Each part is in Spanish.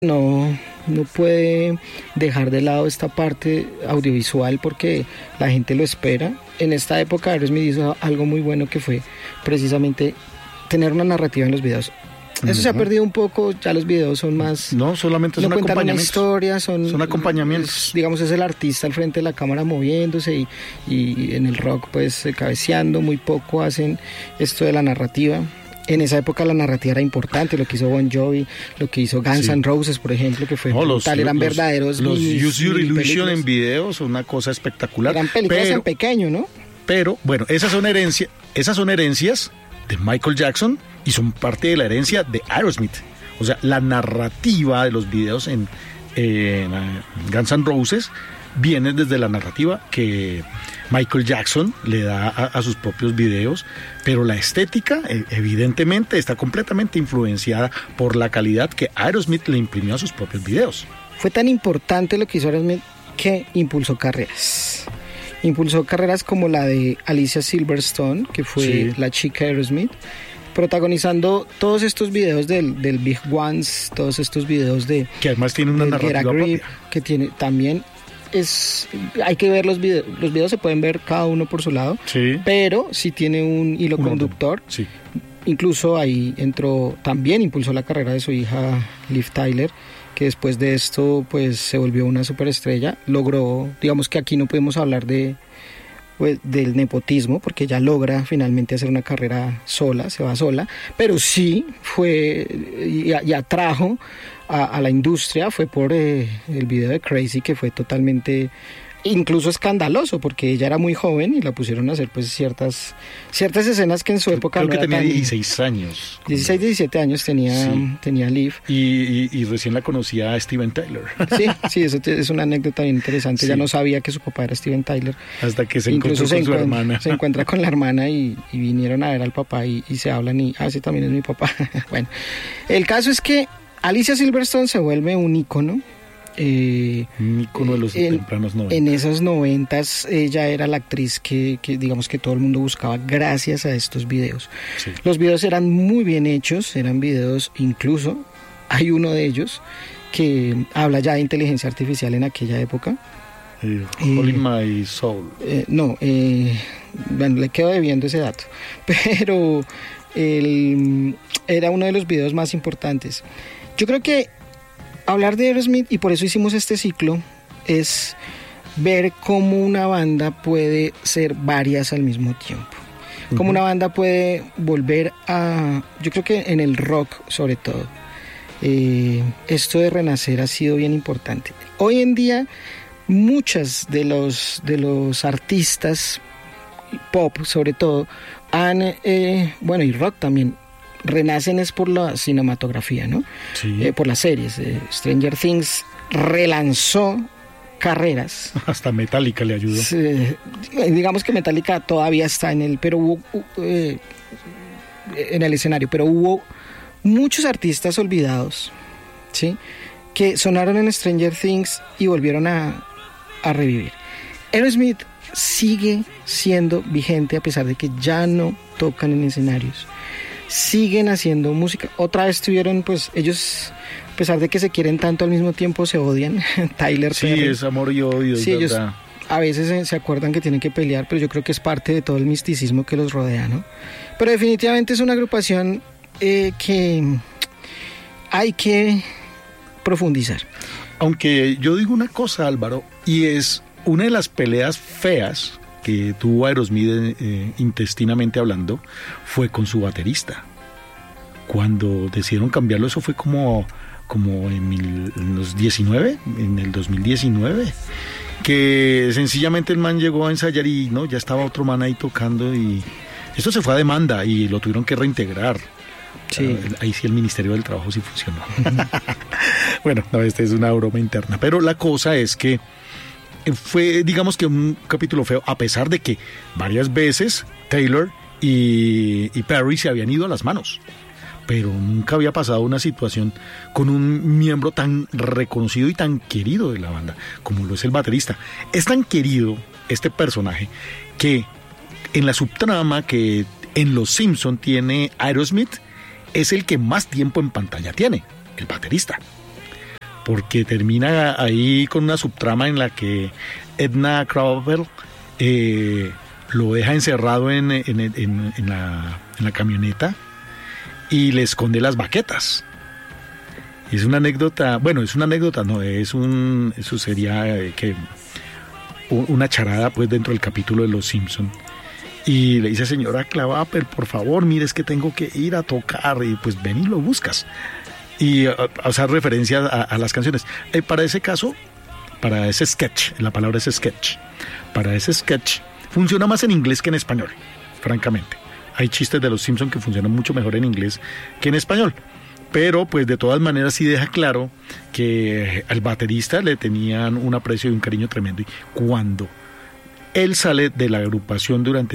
No puede dejar de lado esta parte audiovisual porque la gente lo espera. En esta época Aerosmith hizo algo muy bueno que fue precisamente tener una narrativa en los videos. Eso se ha perdido un poco, ya los videos son más... No, solamente son acompañamientos. Una historia, son acompañamientos. Digamos, es el artista al frente de la cámara moviéndose y en el rock pues cabeceando, muy poco hacen esto de la narrativa. En esa época la narrativa era importante, lo que hizo Bon Jovi, lo que hizo Guns N' Roses, por ejemplo, que fue brutal, eran verdaderos. Los Use Your Illusion en videos son una cosa espectacular. Eran películas en pequeño, ¿no? Pero, bueno, esas son herencias de Michael Jackson y son parte de la herencia de Aerosmith. O sea, la narrativa de los videos en Guns N' Roses viene desde la narrativa que Michael Jackson le da a sus propios videos, pero la estética evidentemente está completamente influenciada por la calidad que Aerosmith le imprimió a sus propios videos. Fue tan importante lo que hizo Aerosmith que impulsó carreras. Impulsó carreras como la de Alicia Silverstone, que fue la chica de Aerosmith, protagonizando todos estos videos del Big Ones, todos estos videos de... Que además tiene una narrativa propia. Que tiene también... hay que ver los videos se pueden ver cada uno por su lado, pero sí tiene un hilo conductor. Sí. Incluso ahí también impulsó la carrera de su hija Liv Tyler, que después de esto pues se volvió una superestrella. Logró, digamos que aquí no podemos hablar del nepotismo, porque ella logra finalmente hacer una carrera sola, se va sola, pero sí fue y atrajo a la industria, fue por el video de Crazy, que fue totalmente incluso escandaloso, porque ella era muy joven y la pusieron a hacer pues ciertas escenas que en su época creo no que era tenía tan... 16 años. 16, 17 años tenía Liv. Y recién la conocía a Steven Tyler. Sí, eso es una anécdota bien interesante. Ella no sabía que su papá era Steven Tyler. Hasta que se encontró con su hermana. Se encuentra con la hermana y vinieron a ver al papá y se hablan y ese también es mi papá. Bueno, el caso es que Alicia Silverstone se vuelve un ícono. Un ícono de los tempranos 90. En esos 90s ella era la actriz que digamos que todo el mundo buscaba gracias a estos videos. Sí. Los videos eran muy bien hechos, eran videos, incluso hay uno de ellos que habla ya de inteligencia artificial en aquella época. Holy My Soul. Bueno, le quedo debiendo ese dato, pero era uno de los videos más importantes. Yo creo que hablar de Aerosmith, y por eso hicimos este ciclo, es ver cómo una banda puede ser varias al mismo tiempo. Cómo una banda puede volver yo creo que en el rock sobre todo, esto de renacer ha sido bien importante. Hoy en día muchas de los artistas pop sobre todo y rock también renacen es por la cinematografía, ¿no? Sí. Por las series. Stranger Things relanzó carreras. Hasta Metallica le ayudó. Digamos que Metallica todavía está en el escenario, pero hubo muchos artistas olvidados, ¿sí? Que sonaron en Stranger Things y volvieron a revivir. Aerosmith sigue siendo vigente a pesar de que ya no tocan en escenarios. Siguen haciendo música. Otra vez tuvieron, pues, ellos, a pesar de que se quieren tanto al mismo tiempo, se odian. Tyler Perry. Sí, es amor y odio. Sí, ellos a veces se acuerdan que tienen que pelear, pero yo creo que es parte de todo el misticismo que los rodea, ¿no? Pero definitivamente es una agrupación que hay que profundizar. Aunque yo digo una cosa, Álvaro, y es una de las peleas feas que tuvo Aerosmith intestinamente hablando fue con su baterista. Cuando decidieron cambiarlo, eso fue como en los 19, en el 2019, que sencillamente el man llegó a ensayar y no, ya estaba otro man ahí tocando y esto se fue a demanda y lo tuvieron que reintegrar. Sí. Ahí sí el Ministerio del Trabajo sí funcionó. Bueno, no, esta es una broma interna, pero la cosa es que fue, digamos que un capítulo feo, a pesar de que varias veces Taylor y Perry se habían ido a las manos, pero nunca había pasado una situación con un miembro tan reconocido y tan querido de la banda como lo es el baterista. Es tan querido este personaje que en la subtrama que en Los Simpson tiene Aerosmith, es el que más tiempo en pantalla tiene, el baterista. porque termina ahí con una subtrama en la que Edna Krabappel lo deja encerrado en la camioneta y le esconde las baquetas. Es una anécdota, no, eso sería una charada pues dentro del capítulo de Los Simpson. Y le dice, señora Krabappel, por favor, mire, es que tengo que ir a tocar, y pues ven y lo buscas. Y hacer referencia a las canciones. Para ese caso, para ese sketch, la palabra es sketch, para ese sketch funciona más en inglés que en español, francamente. Hay chistes de Los Simpson que funcionan mucho mejor en inglés que en español. Pero pues de todas maneras sí deja claro que al baterista le tenían un aprecio y un cariño tremendo. Y cuando él sale de la agrupación durante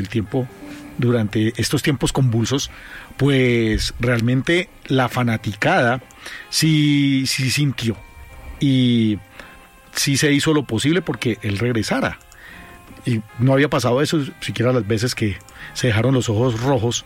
estos tiempos convulsos, pues realmente la fanaticada sí sintió y sí se hizo lo posible porque él regresara. Y no había pasado eso siquiera las veces que se dejaron los ojos rojos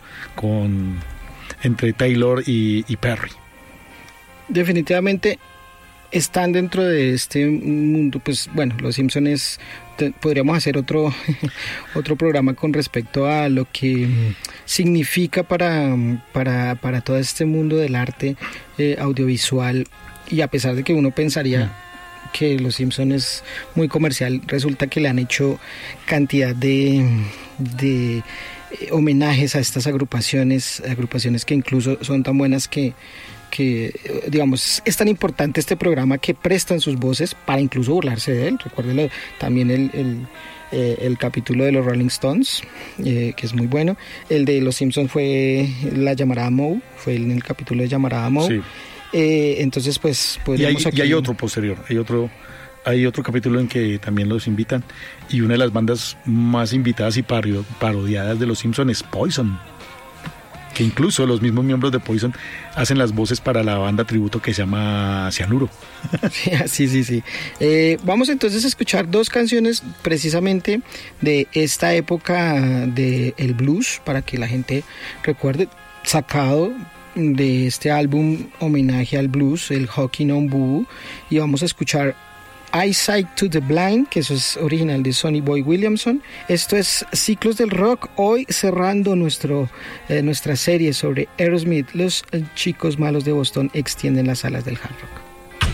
entre Taylor y Perry. Definitivamente están dentro de este mundo, pues bueno, Los Simpsons podríamos hacer otro programa con respecto a lo que significa para todo este mundo del arte audiovisual, y a pesar de que uno pensaría que Los Simpsons es muy comercial, resulta que le han hecho cantidad de homenajes a estas agrupaciones que incluso son tan buenas que digamos, es tan importante este programa que prestan sus voces para incluso burlarse de él. Recuerden también el capítulo de los Rolling Stones, que es muy bueno. El de Los Simpsons fue La Llamarada Moe, fue en el capítulo de Llamarada Moe. Sí. Entonces, pues podríamos y hay otro posterior, hay otro capítulo en que también los invitan, y una de las bandas más invitadas y parodiadas de Los Simpsons es Poison, que incluso los mismos miembros de Poison hacen las voces para la banda tributo que se llama Cianuro. Sí. Vamos entonces a escuchar dos canciones precisamente de esta época del blues, para que la gente recuerde, sacado de este álbum homenaje al blues, el Hockin' on Boo, y vamos a escuchar Eyesight to the Blind, que eso es original de Sonny Boy Williamson. Esto es Ciclos del Rock, hoy cerrando nuestra serie sobre Aerosmith. Los chicos malos de Boston extienden las alas del hard rock.